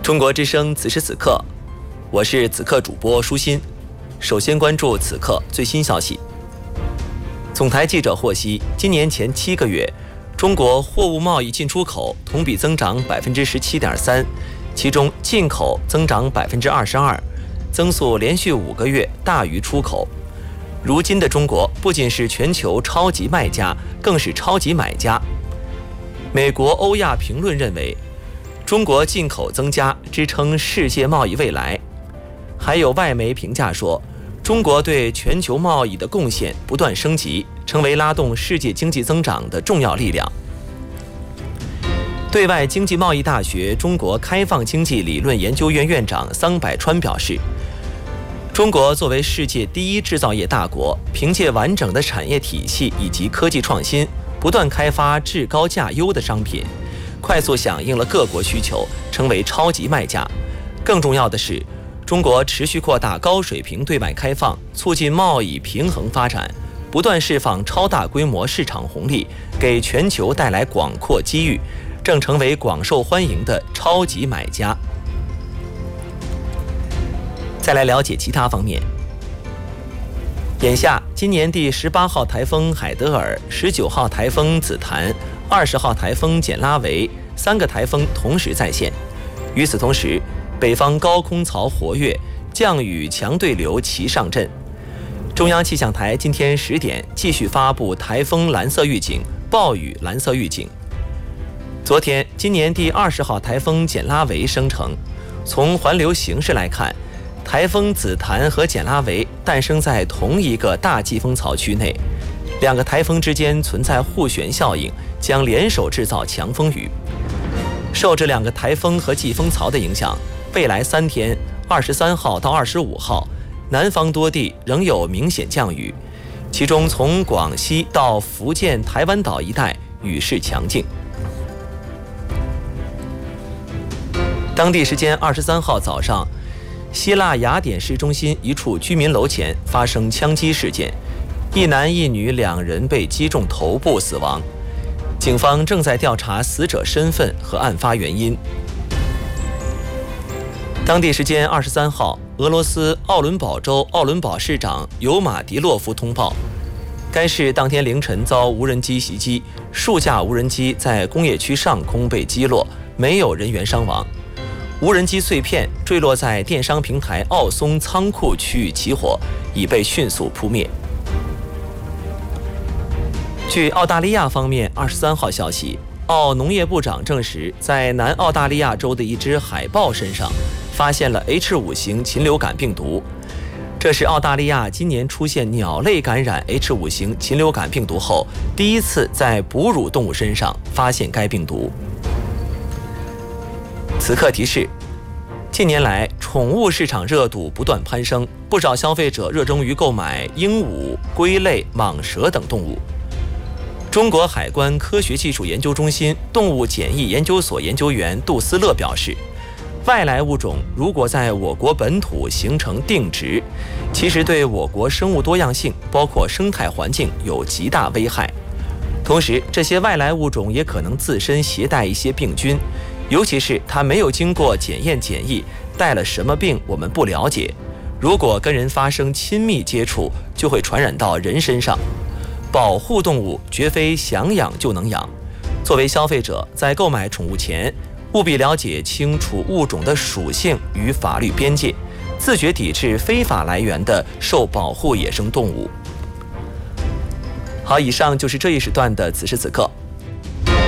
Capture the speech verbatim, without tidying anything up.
中国之声此时此刻，我是此刻主播舒心。首先关注此刻最新消息。总台记者获悉，今年前七个月，中国货物贸易进出口同比增长百分之十七点三，其中进口增长百分之二十二，增速连续五个月大于出口。如今的中国不仅是全球超级卖家，更是超级买家。美国欧亚评论认为，中国进口增加支撑世界贸易未来。还有外媒评价说，中国对全球贸易的贡献不断升级，成为拉动世界经济增长的重要力量。对外经济贸易大学中国开放经济理论研究院院长桑百川表示，中国作为世界第一制造业大国，凭借完整的产业体系以及科技创新，不断开发质高价优的商品，快速响应了各国需求，成为超级卖家。更重要的是，中国持续扩大高水平对外开放，促进贸易平衡发展，不断释放超大规模市场红利，给全球带来广阔机遇，正成为广受欢迎的超级买家。再来了解其他方面。眼下，今年第十八号台风海德尔、十九号台风紫檀、二十号台风简拉维三个台风同时在线。与此同时，北方高空槽活跃，降雨强对流齐上阵。中央气象台今天十点继续发布台风蓝色预警、暴雨蓝色预警。昨天，今年第二十号台风简拉维生成。从环流形势来看，台风紫檀和简拉维诞生在同一个大季风槽区内，两个台风之间存在互旋效应，将联手制造强风雨。受这两个台风和季风槽的影响，未来三天，二十三号到二十五号，南方多地仍有明显降雨，其中从广西到福建台湾岛一带雨势强劲。当地时间二十三号早上，希腊雅典市中心一处居民楼前发生枪击事件，一男一女两人被击中头部死亡。警方正在调查死者身份和案发原因。当地时间二十三号，俄罗斯奥伦堡州奥伦堡市长尤马迪洛夫通报，该市当天凌晨遭无人机袭击，数架无人机在工业区上空被击落，没有人员伤亡。无人机碎片坠落在电商平台奥松仓库区域起火，已被迅速扑灭。据澳大利亚方面二十三号消息，澳农业部长证实，在南澳大利亚州的一只海豹身上发现了 H 五 型禽流感病毒，这是澳大利亚今年出现鸟类感染 H 五 型禽流感病毒后，第一次在哺乳动物身上发现该病毒。此刻提示，近年来宠物市场热度不断攀升，不少消费者热衷于购买鹦鹉、龟类、蟒蛇等动物。中国海关科学技术研究中心动物检疫研究所研究员杜思乐表示，外来物种如果在我国本土形成定植，其实对我国生物多样性，包括生态环境有极大危害。同时，这些外来物种也可能自身携带一些病菌，尤其是它没有经过检验检疫，带了什么病我们不了解，如果跟人发生亲密接触，就会传染到人身上。保护动物绝非想养就能养，作为消费者，在购买宠物前，务必了解清楚物种的属性与法律边界，自觉抵制非法来源的受保护野生动物。好，以上就是这一时段的此时此刻，